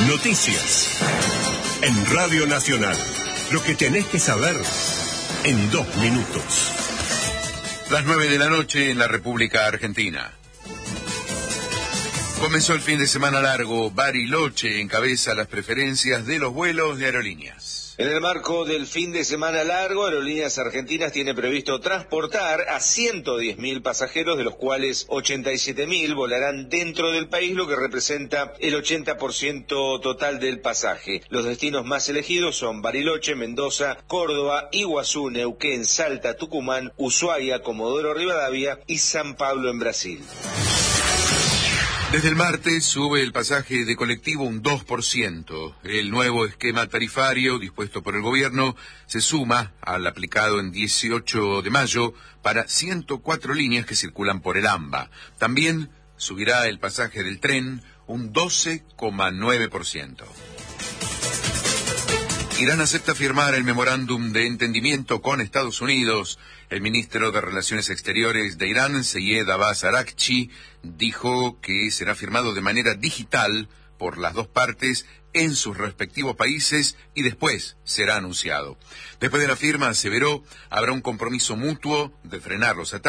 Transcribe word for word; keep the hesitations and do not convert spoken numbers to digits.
Noticias. En Radio Nacional. Lo que tenés que saber en dos minutos. Las nueve de la noche en la República Argentina. Comenzó el fin de semana largo. Bariloche encabeza las preferencias de los vuelos de aerolíneas. En el marco del fin de semana largo, Aerolíneas Argentinas tiene previsto transportar a ciento diez mil pasajeros, de los cuales ochenta y siete mil volarán dentro del país, lo que representa el ochenta por ciento total del pasaje. Los destinos más elegidos son Bariloche, Mendoza, Córdoba, Iguazú, Neuquén, Salta, Tucumán, Ushuaia, Comodoro Rivadavia y San Pablo en Brasil. Desde el martes sube el pasaje de colectivo un dos por ciento. El nuevo esquema tarifario dispuesto por el gobierno se suma al aplicado en dieciocho de mayo para ciento cuatro líneas que circulan por el AMBA. También subirá el pasaje del tren un doce coma nueve por ciento. Irán acepta firmar el memorándum de entendimiento con Estados Unidos. El ministro de Relaciones Exteriores de Irán, Seyed Abbas Araghchi, dijo que será firmado de manera digital por las dos partes en sus respectivos países y después será anunciado. Después de la firma, aseveró, habrá un compromiso mutuo de frenar los ataques